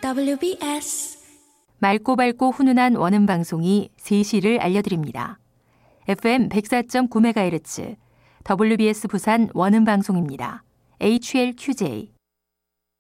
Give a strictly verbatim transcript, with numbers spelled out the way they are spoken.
더블유비에스 맑고 밝고 훈훈한 원음 방송이 세 시를 알려드립니다. 에프엠 백사 점 구 메가헤르츠 더블유비에스 부산 원음 방송입니다. 에이치엘큐제이